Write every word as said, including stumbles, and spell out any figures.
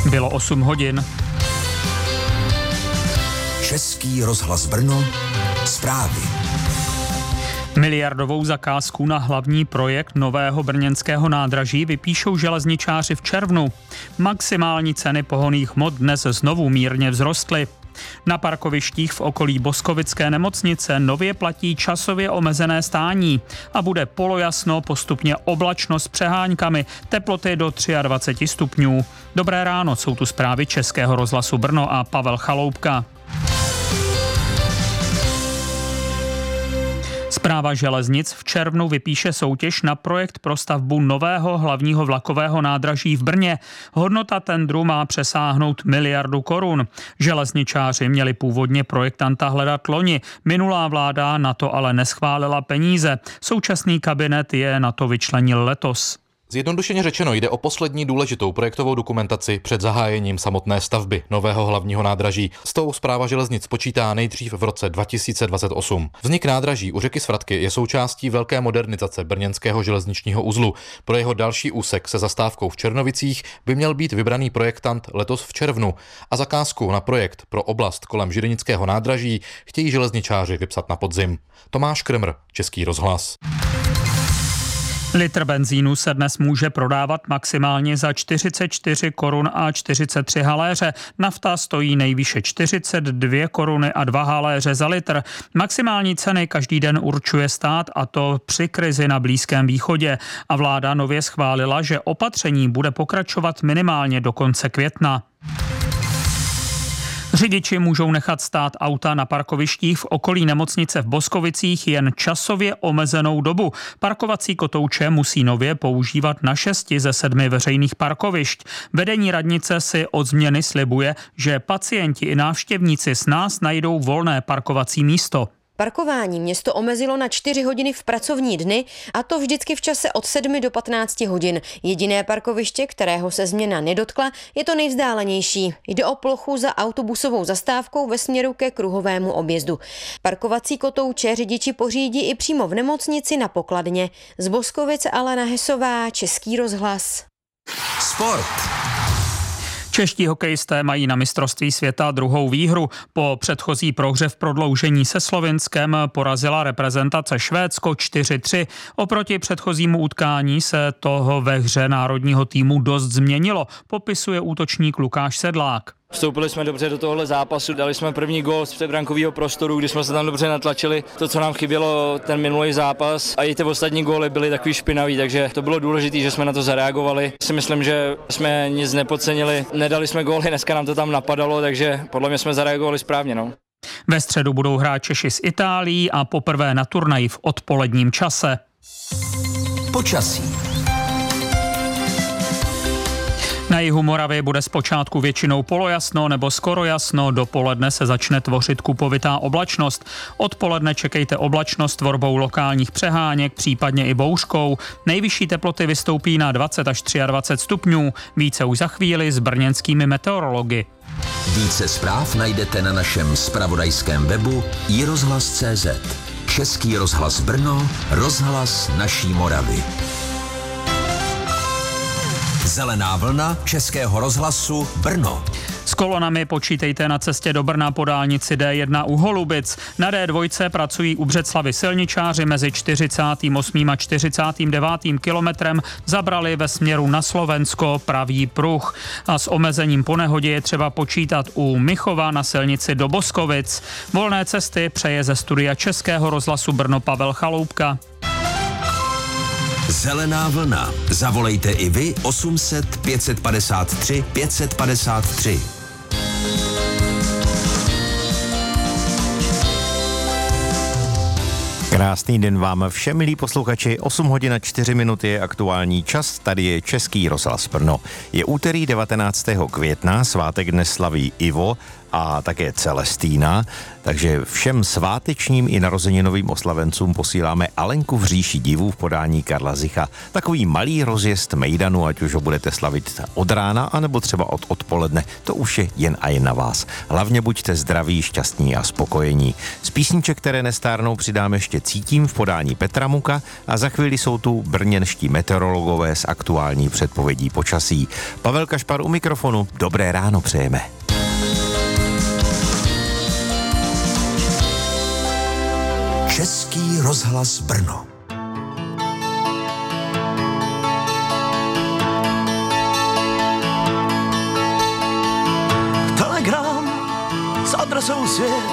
Bylo osm hodin. Český rozhlas Brno, zprávy. Miliardovou zakázku na hlavní projekt nového brněnského nádraží vypíšou železničáři v červnu. Maximální ceny pohonných hmot dnes znovu mírně vzrostly. Na parkovištích v okolí Boskovické nemocnice nově platí časově omezené stání a bude polojasno, postupně oblačno s přeháňkami, teploty do dvacet tři stupňů. Dobré ráno, jsou tu zprávy Českého rozhlasu Brno a Pavel Chaloupka. Správa železnic v červnu vypíše soutěž na projekt pro stavbu nového hlavního vlakového nádraží v Brně. Hodnota tendru má přesáhnout miliardu korun. Železničáři měli původně projektanta hledat loni. Minulá vláda na to ale neschválila peníze. Současný kabinet je na to vyčlenil letos. Zjednodušeně řečeno jde o poslední důležitou projektovou dokumentaci před zahájením samotné stavby nového hlavního nádraží. S tou Správa železnic počítá nejdřív v roce dva tisíce dvacet osm. Vznik nádraží u řeky Svratky je součástí velké modernizace brněnského železničního uzlu. Pro jeho další úsek se zastávkou v Černovicích by měl být vybraný projektant letos v červnu a zakázku na projekt pro oblast kolem Židenického nádraží chtějí železničáři vypsat na podzim. Tomáš Krmr, Český rozhlas. Litr benzínu se dnes může prodávat maximálně za čtyřicet čtyři korun a čtyřicet tři haléře. Nafta stojí nejvýše čtyřicet dvě koruny a dva haléře za litr. Maximální ceny každý den určuje stát, a to při krizi na Blízkém východě. A vláda nově schválila, že opatření bude pokračovat minimálně do konce května. Řidiči můžou nechat stát auta na parkovištích v okolí nemocnice v Boskovicích jen časově omezenou dobu. Parkovací kotouče musí nově používat na šesti ze sedmi veřejných parkovišť. Vedení radnice si od změny slibuje, že pacienti i návštěvníci s nás najdou volné parkovací místo. Parkování město omezilo na čtyři hodiny v pracovní dny, a to vždycky v čase od sedmi do patnácti hodin. Jediné parkoviště, kterého se změna nedotkla, je to nejvzdálenější. Jde o plochu za autobusovou zastávkou ve směru ke kruhovému objezdu. Parkovací kotouče řidiči pořídí i přímo v nemocnici na pokladně. Z Boskovic Alena Hesová, Český rozhlas. Sport. Čeští hokejisté mají na mistrovství světa druhou výhru. Po předchozí prohře v prodloužení se Slovinskem porazila reprezentace Švédsko čtyři tři. Oproti předchozímu utkání se toho ve hře národního týmu dost změnilo, popisuje útočník Lukáš Sedlák. Vstoupili jsme dobře do tohohle zápasu, dali jsme první gól z předbrankového prostoru, kdy jsme se tam dobře natlačili. To, co nám chybělo ten minulý zápas, a i ty ostatní góly byly takový špinavý, takže to bylo důležité, že jsme na to zareagovali. Si myslím, že jsme nic nepodcenili, nedali jsme góly, dneska nám to tam napadalo, takže podle mě jsme zareagovali správně. No. Ve středu budou hrát Češi s Itálií a poprvé na turnaji v odpoledním čase. Počasí. Na jihu Moravy bude zpočátku většinou polojasno nebo skoro jasno, dopoledne se začne tvořit kupovitá oblačnost. Odpoledne čekejte oblačnost tvorbou lokálních přeháněk, případně i bouřkou. Nejvyšší teploty vystoupí na dvacet až dvacet tři stupňů. Více už za chvíli s brněnskými meteorology. Více zpráv najdete na našem zpravodajském webu i rozhlas tečka cé zet. Český rozhlas Brno, rozhlas naší Moravy. Zelená vlna Českého rozhlasu Brno. S kolonami počítejte na cestě do Brna po dálnici D jedna u Holubic. Na D dva pracují u Břeclavy silničáři, mezi čtyřicátým osmým a čtyřicátým devátým kilometrem zabrali ve směru na Slovensko pravý pruh. A s omezením po nehodě je třeba počítat u Michova na silnici do Boskovic. Volné cesty přeje ze studia Českého rozhlasu Brno Pavel Chaloupka. Zelená vlna. Zavolejte i vy osm set pět set padesát tři pět set padesát tři. Krásný den vám všem, milí posluchači. osm hodin a čtyři minuty je aktuální čas, tady je Český rozhlas Brno. Je úterý devatenáctého května, svátek dnes slaví Ivo a také Celestína, takže všem svátečním i narozeninovým oslavencům posíláme Alenku v říši divů v podání Karla Zicha. Takový malý rozjezd mejdanu, ať už ho budete slavit od rána, anebo třeba od odpoledne, to už je jen a jen na vás. Hlavně buďte zdraví, šťastní a spokojení. Z písniček, které nestárnou, přidám ještě cítím v podání Petra Muka a za chvíli jsou tu brněnští meteorologové s aktuální předpovědí počasí. Pavel Kašpar u mikrofonu, dobré ráno přejeme. Český rozhlas Brno. Telegram s adresou svět